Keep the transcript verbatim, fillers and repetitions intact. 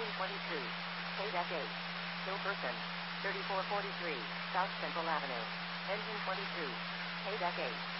Engine twenty-two. K-Deck eight. Kilperson. thirty-four forty-three, South Central Avenue. Engine twenty-two. K-Deck eight.